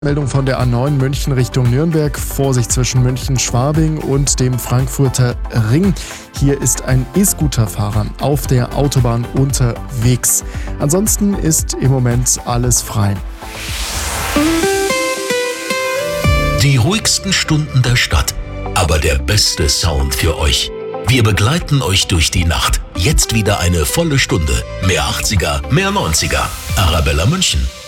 Meldung von der A9 München Richtung Nürnberg. Vorsicht zwischen München-Schwabing und dem Frankfurter Ring. Hier ist ein E-Scooter-Fahrer auf der Autobahn unterwegs. Ansonsten ist im Moment alles frei. Die ruhigsten Stunden der Stadt, aber der beste Sound für euch. Wir begleiten euch durch die Nacht. Jetzt wieder eine volle Stunde. Mehr 80er, mehr 90er. Arabella München.